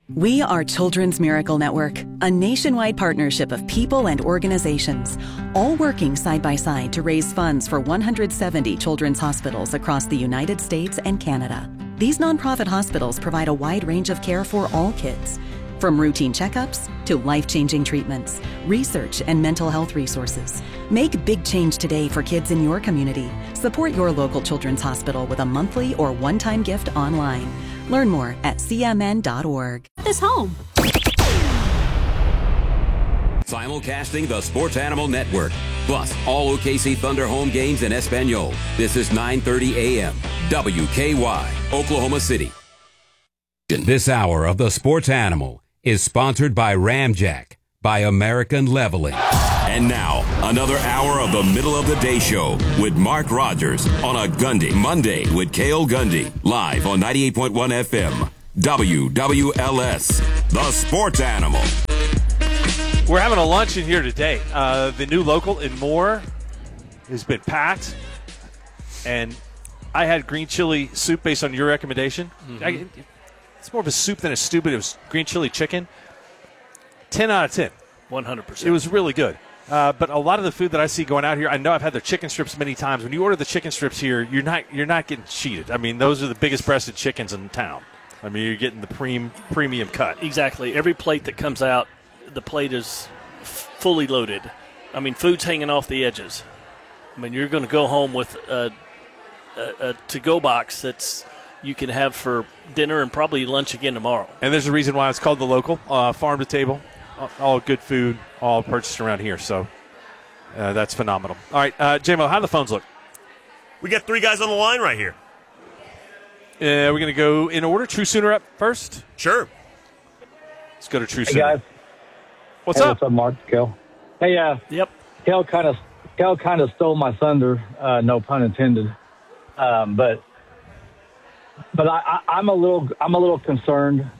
We are Children's Miracle Network, a nationwide partnership of people and organizations, all working side by side to raise funds for 170 children's hospitals across the United States and Canada. These nonprofit hospitals provide a wide range of care for all kids, from routine checkups to life-changing treatments, research, and mental health resources. Make big change today for kids in your community. Support your local children's hospital with a monthly or one-time gift online. Learn more at cmn.org. This home. Simulcasting the Sports Animal Network, plus all OKC Thunder home games in Espanol. This is 9:30 a.m. WKY, Oklahoma City. This hour of the Sports Animal is sponsored by Ramjack, by American Leveling. And now, another hour of the Middle of the Day Show with Mark Rogers on a Gundy Monday with Cale Gundy, live on 98.1 FM, WWLS, the Sports Animal. We're having a luncheon here today. The new local in Moore has been packed, and I had green chili soup based on your recommendation. Mm-hmm. It's more of a soup than a stew, but it was green chili chicken. 10 out of 10. 100%. It was really good. But a lot of the food that I see going out here, I know I've had their chicken strips many times. When you order the chicken strips here, you're not getting cheated. I mean, those are the biggest breasted chickens in town. I mean, you're getting the premium cut. Exactly. Every plate that comes out, the plate is fully loaded. I mean, food's hanging off the edges. I mean, you're going to go home with a to-go box that's you can have for dinner and probably lunch again tomorrow. And there's a reason why it's called the local, farm to table. All good food, all purchased around here. So that's phenomenal. All right, J-Mo, how do the phones look? We got three guys on the line right here. We're going to go in order. True Sooner up first? Sure. Let's go to True Hey, Sooner. guys. What's up? What's up, Mark? Kel. Hey, Yep. Kel kind of stole my thunder, no pun intended. But I'm a little concerned.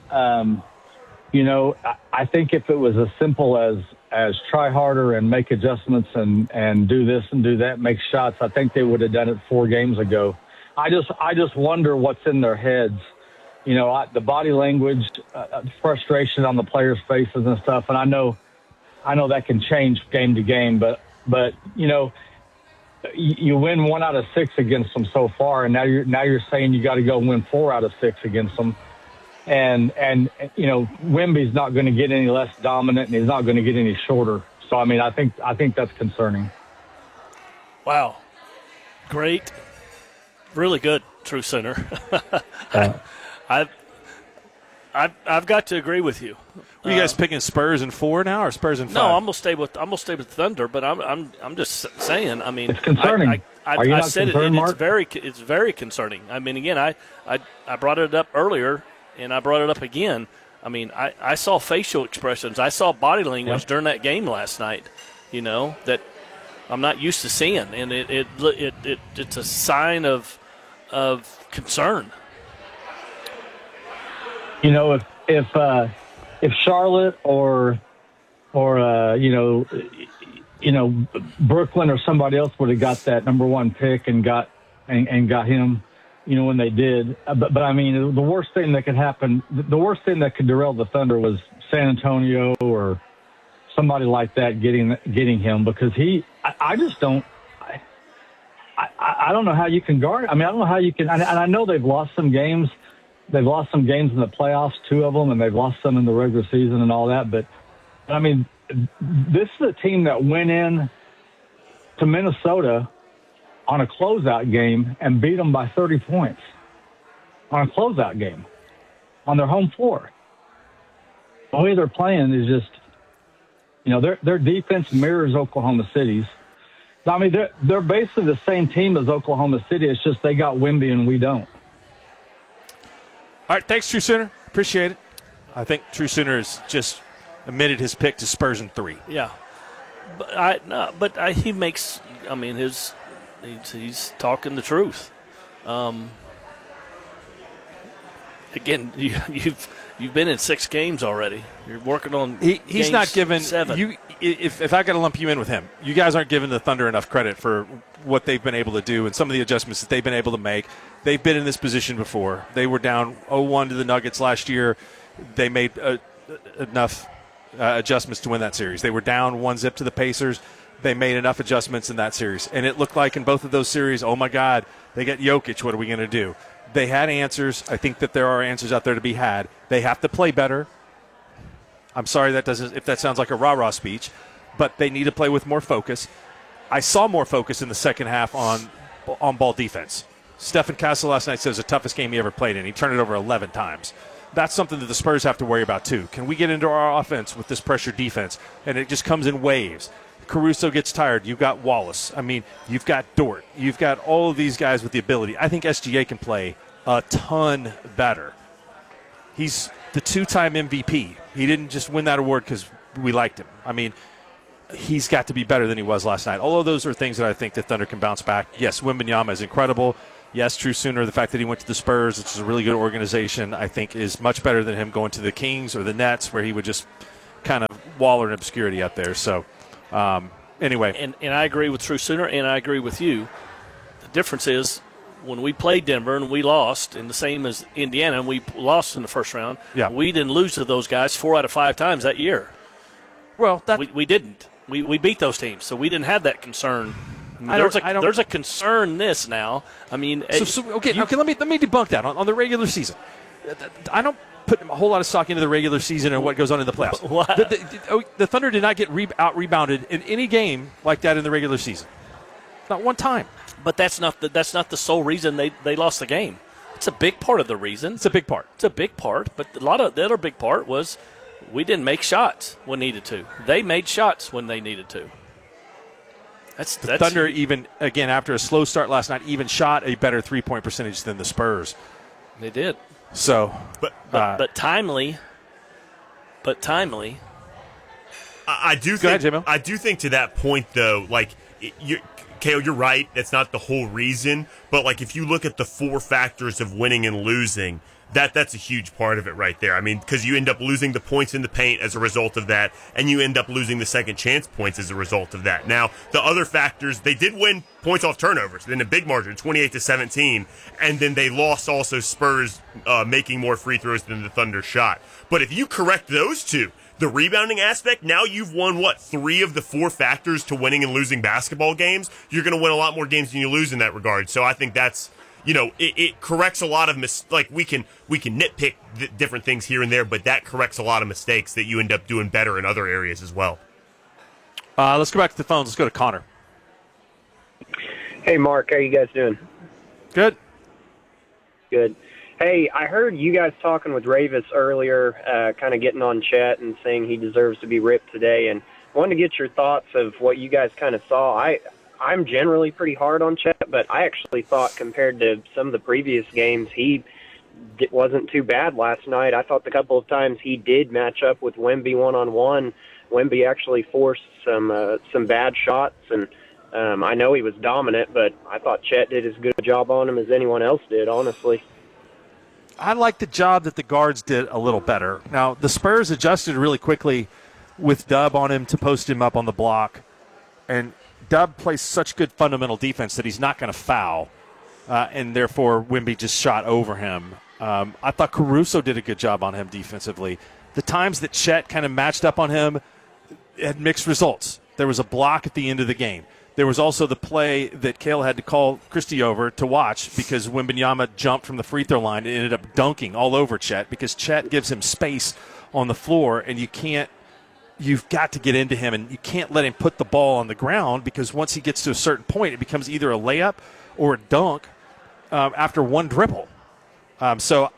I think if it was as simple as try harder and make adjustments and do this and do that, make shots, I think they would have done it 4 games ago. I just wonder what's in their heads. The body language, frustration on the players' faces and stuff. And I know that can change game to game, but you win 1 out of 6 against them so far, and now you're saying you got to go win 4 out of 6 against them. And Wemby's not going to get any less dominant, and he's not going to get any shorter. So I mean, I think that's concerning. Wow, great, really good, True Center. I've got to agree with you. Are you guys picking Spurs in 4 now, or Spurs in 5? No, I'm gonna stay with Thunder, but I'm just saying. I mean, it's concerning. I said it. Mark? It's very concerning. I mean, again, I brought it up earlier. And I brought it up again. I mean, I saw facial expressions. I saw body language during that game last night, that I'm not used to seeing. And it's a sign of concern. If Charlotte or Brooklyn or somebody else would have got that number 1 pick and got him, when they did. But I mean, the worst thing that could happen, the worst thing that could derail the Thunder was San Antonio or somebody like that getting him, because I just don't. I don't know how you can guard. I mean, I don't know how you can. And I know they've lost some games. They've lost some games in the playoffs, 2 of them, and they've lost some in the regular season and all that. But I mean, this is a team that went in to Minnesota on a closeout game and beat them by 30 points on a closeout game on their home floor. The way they're playing is just, their defense mirrors Oklahoma City's. I mean, they're basically the same team as Oklahoma City. It's just they got Wemby and we don't. All right, thanks, True Sooner. Appreciate it. I think True Sooner has just admitted his pick to Spurs in 3. Yeah, but he makes. I mean, he's talking the truth. Again, you've been in 6 games already. You're working on. He's not given 7. you. If I got to lump you in with him, you guys aren't giving the Thunder enough credit for what they've been able to do and some of the adjustments that they've been able to make. They've been in this position before. They were down 0-1 to the Nuggets last year. they made enough adjustments to win that series. They were down 1-0 to the Pacers. They made enough adjustments in that series. And it looked like in both of those series, oh, my God, they get Jokic. What are we going to do? They had answers. I think that there are answers out there to be had. They have to play better. I'm sorry if that sounds like a rah-rah speech, but they need to play with more focus. I saw more focus in the second half on ball defense. Stephen Castle last night said it was the toughest game he ever played in. He turned it over 11 times. That's something that the Spurs have to worry about too. Can we get into our offense with this pressure defense? And it just comes in waves. Caruso gets tired. You've got Wallace. I mean, you've got Dort. You've got all of these guys with the ability. I think SGA can play a ton better. He's the 2-time MVP. He didn't just win that award because we liked him. I mean, he's got to be better than he was last night. All of those are things that I think the Thunder can bounce back. Yes, Wembanyama is incredible. Yes, True Sooner, the fact that he went to the Spurs, which is a really good organization, I think is much better than him going to the Kings or the Nets, where he would just kind of waller in obscurity out there. So, anyway. And I agree with True Sooner, and I agree with you. The difference is when we played Denver and we lost, and the same as Indiana, and we lost in the first round, we didn't lose to those guys 4 out of 5 times that year. Well, we didn't. We beat those teams, so we didn't have that concern. There's a concern now. I mean, okay. Let me debunk that on the regular season. I don't put a whole lot of stock into the regular season and what goes on in the playoffs. The Thunder did not get out-rebounded in any game like that in the regular season. Not one time. But that's not the sole reason they lost the game. It's a big part of the reason. It's a big part. But a lot of the other big part was we didn't make shots when needed to. They made shots when they needed to. The Thunder, even, again, after a slow start last night, even shot a better three-point percentage than the Spurs. They did. So, but timely. I do think. Go ahead, Jimmo. I do think to that point, though, like Kale, you're right. That's not the whole reason, but like if you look at the 4 factors of winning and losing, that's a huge part of it right there. I mean, because you end up losing the points in the paint as a result of that, and you end up losing the second chance points as a result of that. Now, the other factors, they did win points off turnovers in a big margin, 28-17, and then they lost also Spurs making more free throws than the Thunder shot. But if you correct those two, the rebounding aspect, now you've won, 3 of the 4 factors to winning and losing basketball games. You're going to win a lot more games than you lose in that regard. So I think that's, it corrects a lot of we can nitpick different things here and there, but that corrects a lot of mistakes that you end up doing better in other areas as well. Let's go back to the phones. Let's go to Connor. Hey, Mark. How you guys doing? Good. Good. Hey, I heard you guys talking with Ravis earlier, kind of getting on Chet and saying he deserves to be ripped today, and wanted to get your thoughts of what you guys kind of saw. I'm generally pretty hard on Chet, but I actually thought compared to some of the previous games, he wasn't too bad last night. I thought the couple of times he did match up with Wemby one-on-one, Wemby actually forced some bad shots, and I know he was dominant, but I thought Chet did as good a job on him as anyone else did, honestly. I like the job that the guards did a little better. Now, the Spurs adjusted really quickly with Dub on him to post him up on the block, and Dub plays such good fundamental defense that he's not going to foul, and therefore Wemby just shot over him. I thought Caruso did a good job on him defensively. The times that Chet kind of matched up on him had mixed results. There was a block at the end of the game. There was also the play that Cale had to call Christie over to watch because Wembanyama jumped from the free throw line and ended up dunking all over Chet because Chet gives him space on the floor, and you've got to get into him, and you can't let him put the ball on the ground because once he gets to a certain point, it becomes either a layup or a dunk after one dribble. So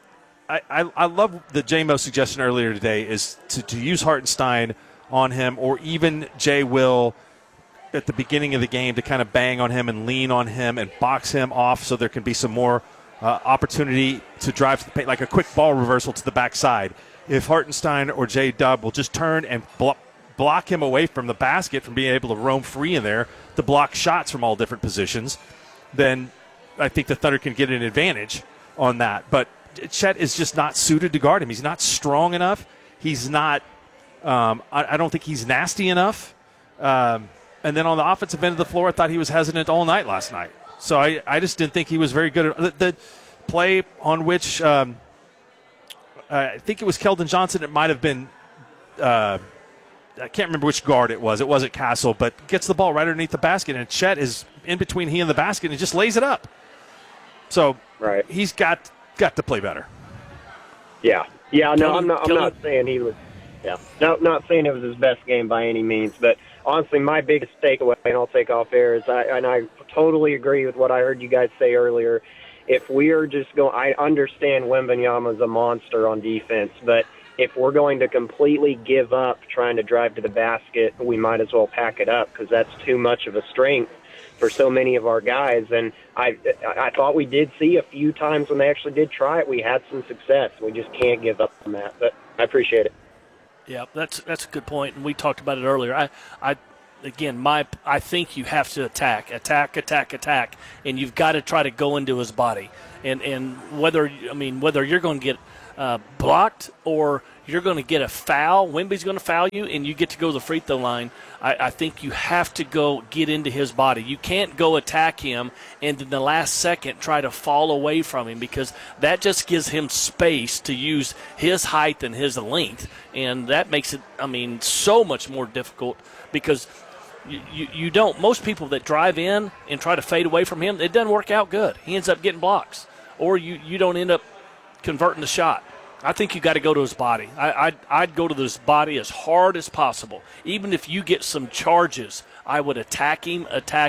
I love the J-Mo suggestion earlier today is to use Hartenstein on him, or even Jay Will at the beginning of the game to kind of bang on him and lean on him and box him off so there can be some more opportunity to drive to the paint, like a quick ball reversal to the backside. If Hartenstein or J Dub will just turn and block him away from the basket, from being able to roam free in there to block shots from all different positions, then I think the Thunder can get an advantage on that. But Chet is just not suited to guard him. He's not strong enough. He's not I don't think he's nasty enough. And then on the offensive end of the floor, I thought he was hesitant all night last night. So I just didn't think he was very good. The play on which I think it was Keldon Johnson. It might have been I can't remember which guard it was. It wasn't Castle, but gets the ball right underneath the basket, and Chet is in between he and the basket and just lays it up. So he's got to play better. Yeah. No, I'm not saying he was. Yeah, not saying it was his best game by any means, but honestly, my biggest takeaway, and I'll take off air, is I totally agree with what I heard you guys say earlier. If we are just going, I understand Wembanyama's a monster on defense, but if we're going to completely give up trying to drive to the basket, we might as well pack it up because that's too much of a strength for so many of our guys. And I thought we did see a few times when they actually did try it, we had some success. We just can't give up on that, but I appreciate it. Yeah, that's a good point, and we talked about it earlier. I think you have to attack, and you've got to try to go into his body. And whether you're going to get blocked or you're going to get a foul, Wemby's going to foul you, and you get to go to the free throw line, I think you have to go get into his body. You can't go attack him and in the last second try to fall away from him because that just gives him space to use his height and his length, and that makes it, so much more difficult because you don't – most people that drive in and try to fade away from him, it doesn't work out good. He ends up getting blocks, or you don't end up converting the shot. I think you got to go to his body. I'd go to his body as hard as possible. Even if you get some charges, I would attack him,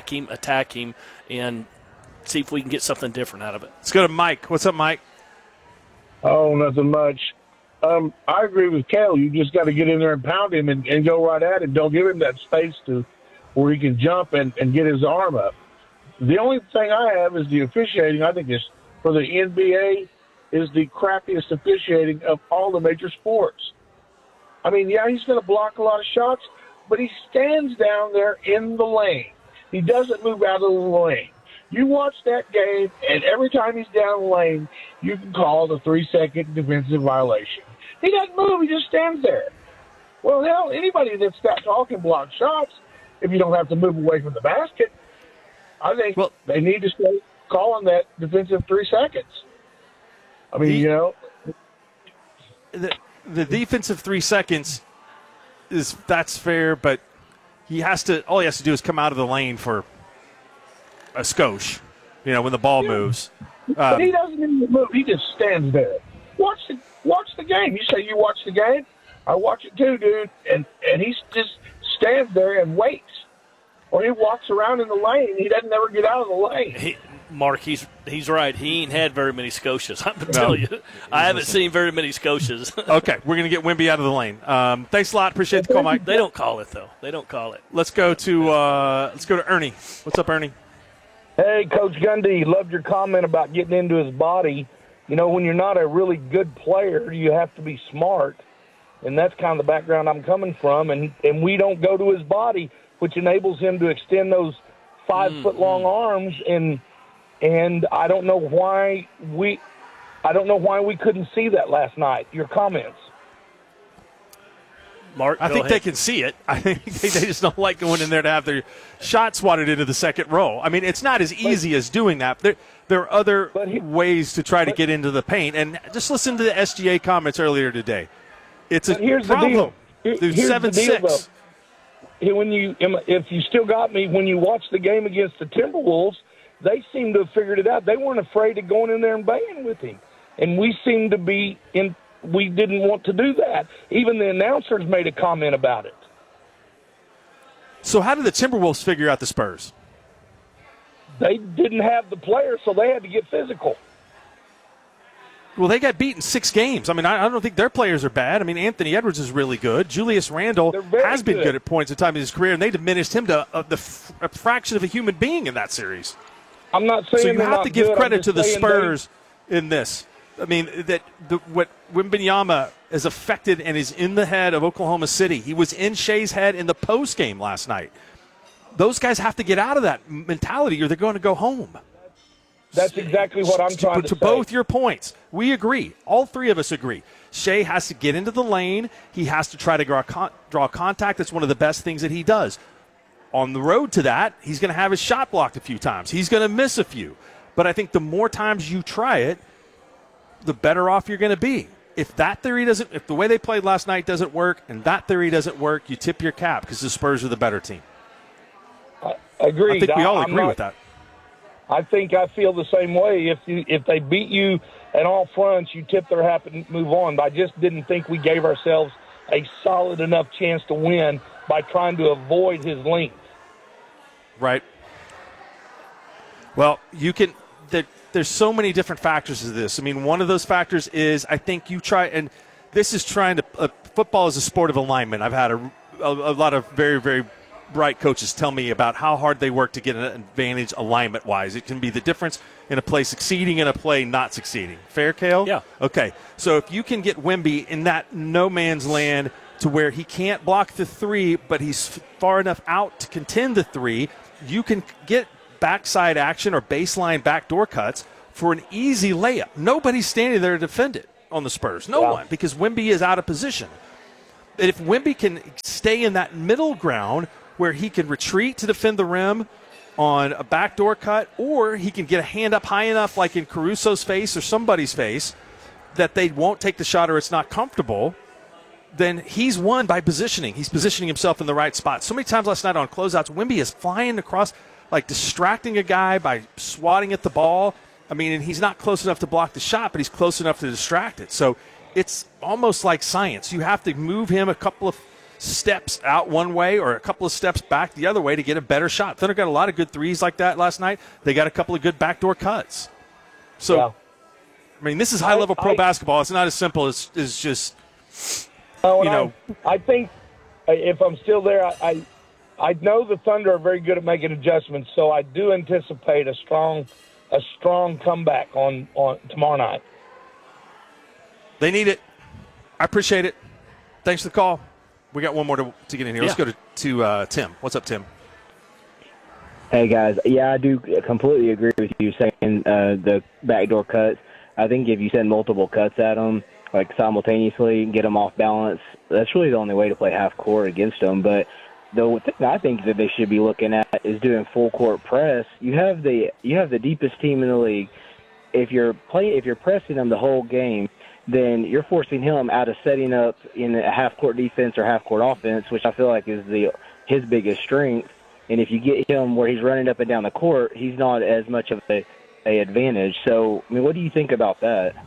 and see if we can get something different out of it. Let's go to Mike. What's up, Mike? Oh, nothing much. I agree with Cale. You just got to get in there and pound him and go right at him. Don't give him that space to where he can jump and get his arm up. The only thing I have is the officiating. I think is for the NBA is the crappiest officiating of all the major sports. He's going to block a lot of shots, but he stands down there in the lane. He doesn't move out of the lane. You watch that game, and every time he's down the lane, you can call the 3-second defensive violation. He doesn't move. He just stands there. Well, hell, anybody that's that tall can block shots if you don't have to move away from the basket. I think they need to start calling that defensive 3 seconds. The defensive 3 seconds that's fair, but all he has to do is come out of the lane for a skosh, when the ball moves. But he doesn't even move. He just stands there. Watch the game. You say you watch the game? I watch it too, dude. And he just stands there and waits. Or he walks around in the lane. He doesn't ever get out of the lane. Mark, he's right. He ain't had very many Scotias. I'm going to tell you. I haven't seen very many Scotias. Okay, we're going to get Wemby out of the lane. Thanks a lot. Appreciate the call, Mike. They don't call it, though. They don't call it. Let's go to Ernie. What's up, Ernie? Hey, Coach Gundy, loved your comment about getting into his body. When you're not a really good player, you have to be smart, and that's kind of the background I'm coming from, and we don't go to his body, which enables him to extend those 5-foot-long arms, and I don't know why we couldn't see that last night. Your comments. Mark, I think they can see it. I think they just don't like going in there to have their shot swatted into the second row. It's not as easy as doing that. There are other ways to try to get into the paint. And just listen to the SGA comments earlier today. It's a problem. There's 7-6. If you still got me, when you watch the game against the Timberwolves, they seem to have figured it out. They weren't afraid of going in there and banging with him. And we seem to be we didn't want to do that. Even the announcers made a comment about it. So how did the Timberwolves figure out the Spurs? They didn't have the players, so they had to get physical. Well, they got beaten 6 games. I don't think their players are bad. Anthony Edwards is really good. Julius Randle has been good at points in time in his career, and they diminished him to a fraction of a human being in that series. I'm not saying so you have to give credit to the Spurs in this. What Wembanyama is affected and is in the head of Oklahoma City. He was in Shea's head in the post game last night. Those guys have to get out of that mentality, or they're going to go home. That's exactly what I'm trying to say. To both your points, we agree. All three of us agree. Shea has to get into the lane. He has to try to draw contact. That's one of the best things that he does. On the road to that, he's going to have his shot blocked a few times. He's going to miss a few. But I think the more times you try it, the better off you're going to be. if the way they played last night doesn't work and that theory doesn't work, you tip your cap because the Spurs are the better team. Agreed. I think we all agree with that. I feel the same way. If they beat you at all fronts, you tip their hat and move on. But I just didn't think we gave ourselves a solid enough chance to win by trying to avoid his length. Right. Well, there's so many different factors to this. I mean, one of those factors is I think you try, and this is trying to football is a sport of alignment. I've had a lot of very, very bright coaches tell me about how hard they work to get an advantage alignment-wise. It can be the difference in a play succeeding and a play not succeeding. Fair, Cale? Yeah. Okay. So if you can get Wemby in that no man's land to where he can't block the three, but he's far enough out to contend the three, you can get backside action or baseline backdoor cuts for an easy layup. Nobody's standing there to defend it on the Spurs. No one, because Wemby is out of position. But if Wemby can stay in that middle ground where he can retreat to defend the rim on a backdoor cut, or he can get a hand up high enough like in Caruso's face or somebody's face that they won't take the shot or it's not comfortable, then he's won by positioning. He's positioning himself in the right spot. So many times last night on closeouts, Wemby is flying across, like distracting a guy by swatting at the ball. I mean, and he's not close enough to block the shot, but he's close enough to distract it. So it's almost like science. You have to move him a couple of steps out one way or a couple of steps back the other way to get a better shot. Thunder got a lot of good threes like that last night. They got a couple of good backdoor cuts. So, I mean, this is high-level pro basketball. It's not as simple as just, I think if I'm still there, I know the Thunder are very good at making adjustments, so I do anticipate a strong comeback on tomorrow night. They need it. I appreciate it. Thanks for the call. We got one more to get in here. Let's go to Tim. What's up, Tim? Hey, guys. Yeah, I do completely agree with you saying the backdoor cuts. I think if you send multiple cuts at them, like simultaneously, get them off balance, that's really the only way to play half court against them. But the thing I think that they should be looking at is doing full court press. You have the deepest team in the league. If you're pressing them the whole game, then you're forcing him out of setting up in a half-court defense or half-court offense, which I feel like is his biggest strength. And if you get him where he's running up and down the court, he's not as much of a advantage. So, I mean, what do you think about that?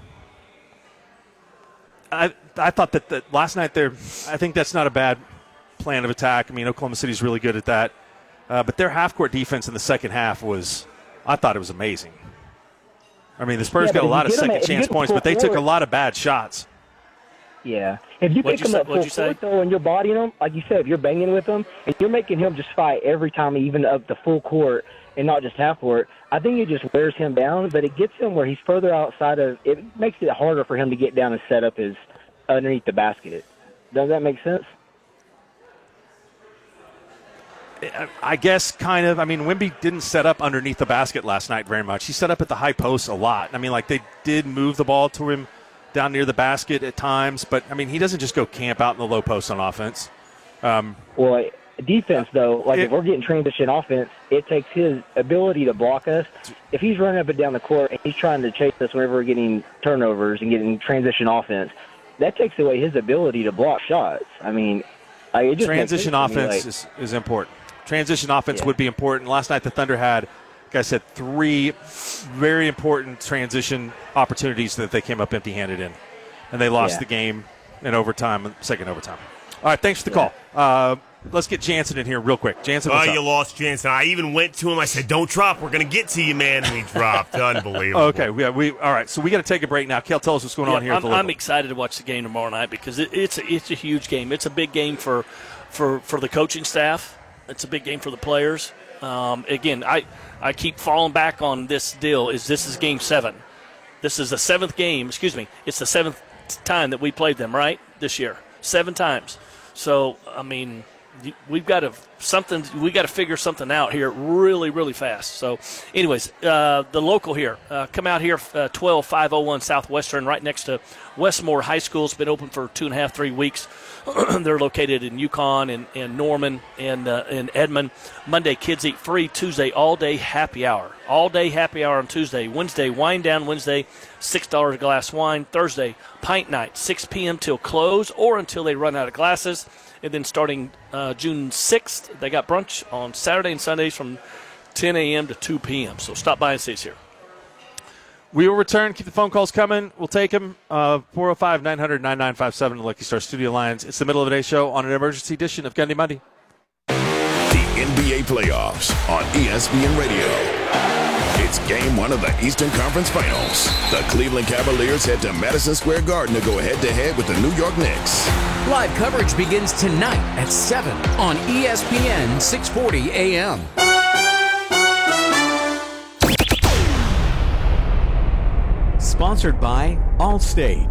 I thought that last night I think that's not a bad plan of attack. I mean, Oklahoma City's really good at that. But their half-court defense in the second half I thought it was amazing. I mean, the Spurs got a lot of second-chance points, but they took a lot of bad shots. Yeah. If you pick him up full court, though, and you're bodying him, like you said, if you're banging with him, and you're making him just fight every time, even up the full court and not just half court, I think it just wears him down, but it gets him where he's further outside of – it makes it harder for him to get down and set up his underneath the basket. Does that make sense? I guess kind of. I mean, Wemby didn't set up underneath the basket last night very much. He set up at the high post a lot. I mean, like they did move the ball to him down near the basket at times, but, I mean, he doesn't just go camp out in the low post on offense. Well, defense, though, if we're getting transition offense, it takes his ability to block us. If he's running up and down the court and he's trying to chase us whenever we're getting turnovers and getting transition offense, that takes away his ability to block shots. I mean, it just transition offense is important. Transition offense would be important. Last night the Thunder had, like I said, 3 very important transition opportunities that they came up empty-handed in. And they lost the game in overtime, second overtime. All right, thanks for the call. Let's get Jansen in here real quick. Jansen, what's up? You lost Jansen. I even went to him. I said, don't drop. We're going to get to you, man. And he dropped. Unbelievable. Okay, all right, so we got to take a break now. Kel, tell us what's going on here at the I'm excited to watch the game tomorrow night because it's a huge game. It's a big game for the coaching staff. It's a big game for the players. Again, I keep falling back on this deal. This is Game 7. This is the 7th game. Excuse me. It's the 7th time that we played them, right, this year. 7 times. So, I mean, we've got to we got to figure something out here really, really fast. So, anyways, the local here, come out here, 12501 Southwestern, right next to Westmore High School. It's been open for 2.5, 3 weeks. They're located in Yukon and Norman and in Edmond. Monday, kids eat free. Tuesday, all-day happy hour. All-day happy hour on Tuesday. Wednesday, wine down Wednesday, $6 a glass wine. Thursday, pint night, 6 p.m. till close or until they run out of glasses. And then starting June 6th, they got brunch on Saturday and Sundays from 10 a.m. to 2 p.m. So stop by and see us here. We will return. Keep the phone calls coming. We'll take them. 405-900-9957, the Lucky Star Studio Lines. It's the middle of the day show on an emergency edition of Gundy Monday. The NBA playoffs on ESPN Radio. It's game one of the Eastern Conference Finals. The Cleveland Cavaliers head to Madison Square Garden to go head-to-head with the New York Knicks. Live coverage begins tonight at 7 on ESPN 640 AM. Sponsored by Allstate.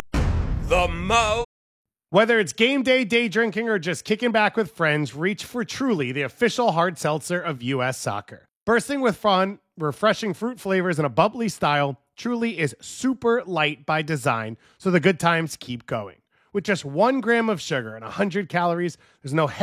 Whether it's game day, day drinking, or just kicking back with friends, reach for Truly, the official hard seltzer of U.S. Soccer. Bursting with fun, refreshing fruit flavors, and a bubbly style, Truly is super light by design, so the good times keep going. With just 1 gram of sugar and 100 calories, there's no